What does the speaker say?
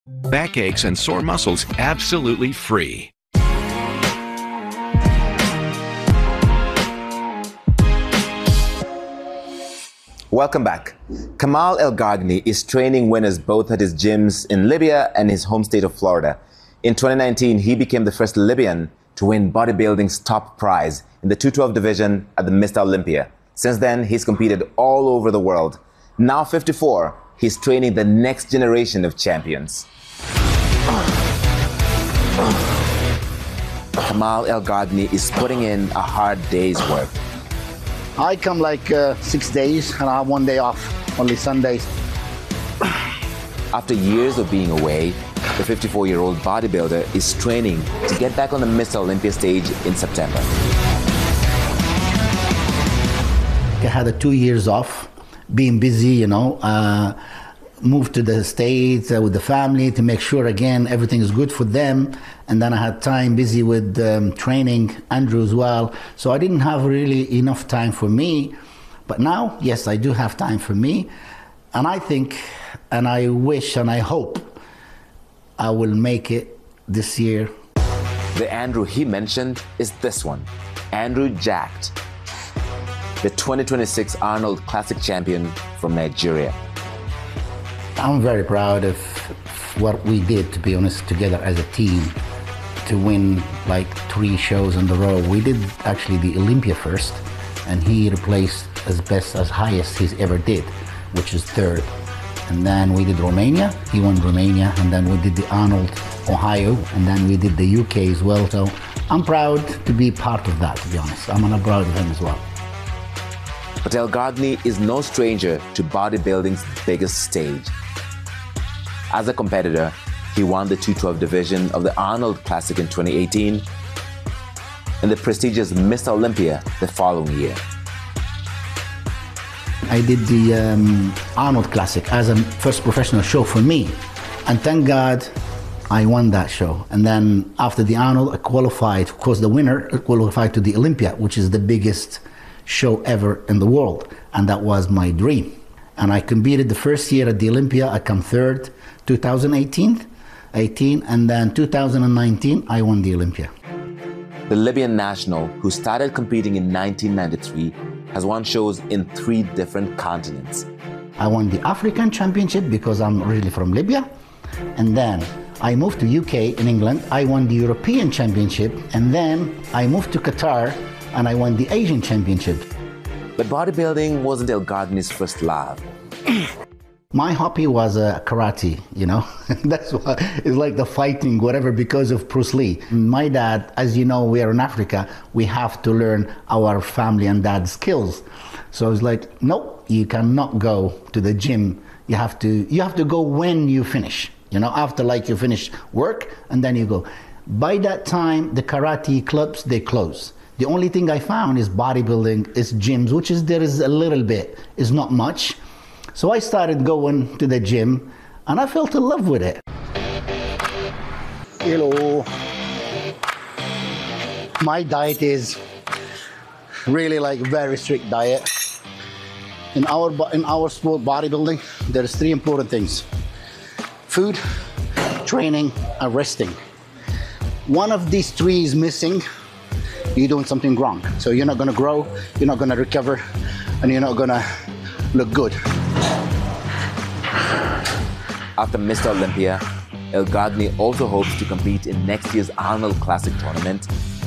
Backaches and sore muscles absolutely free. Welcome back. Kamal El Gagni is training winners both at his gyms in Libya and his home state of Florida. In 2019, he became the first Libyan to win bodybuilding's top prize in the 212 division at the Mr. Olympia. Since then, he's competed all over the world. Now 54, he's training the next generation of champions. Kamal El Gagni is putting in a hard day's work. I come like 6 days and I have 1 day off, only Sundays. After years of being away, the 54-year-old bodybuilder is training to get back on the Mr. Olympia stage in September. I had 2 years off, being busy, moved to the States with the family to make sure, again, everything is good for them. And then I had time busy with training Andrew as well. So I didn't have really enough time for me. But now, yes, I do have time for me. And I think, and I wish, and I hope I will make it this year. The Andrew he mentioned is this one, Andrew Jacked, the 2026 Arnold Classic champion from Nigeria. I'm very proud of what we did, to be honest, together as a team to win like 3 shows in a row. We did actually the Olympia first, and he replaced as highest he's ever did, which is 3rd. And then we did Romania, he won Romania, and then we did the Arnold Ohio, and then we did the UK as well. So I'm proud to be part of that, to be honest. I'm proud of him as well. But El Gagni is no stranger to bodybuilding's biggest stage. As a competitor, he won the 212 division of the Arnold Classic in 2018 and the prestigious Mr. Olympia the following year. I did the Arnold Classic as a first professional show for me. And thank God I won that show. And then after the Arnold, I qualified, of course the winner qualified to the Olympia, which is the biggest show ever in the world. And that was my dream. And I competed the first year at the Olympia, I come 3rd, 2018, and then 2019, I won the Olympia. The Libyan national, who started competing in 1993, has won shows in 3 different continents. I won the African Championship because I'm originally from Libya. And then I moved to UK in England. I won the European Championship. And then I moved to Qatar and I won the Asian Championship. But bodybuilding wasn't El Gagni's first love. My hobby was karate, That's why it's like the fighting, whatever, because of Bruce Lee. My dad, as you know, we are in Africa, we have to learn our family and dad's skills. So it's like, nope, you cannot go to the gym. You have to go when you finish, after like you finish work and then you go. By that time, the karate clubs, they close. The only thing I found is bodybuilding, is gyms, which is there is a little bit, is not much. So I started going to the gym and I fell in love with it. Hello. My diet is really like very strict diet. In our sport bodybuilding, there's 3 important things: food, training, and resting. One of these 3 is missing, you're doing something wrong. So you're not gonna grow, you're not gonna recover, and you're not gonna look good. After Mr. Olympia, El Gagni also hopes to compete in next year's Arnold Classic tournament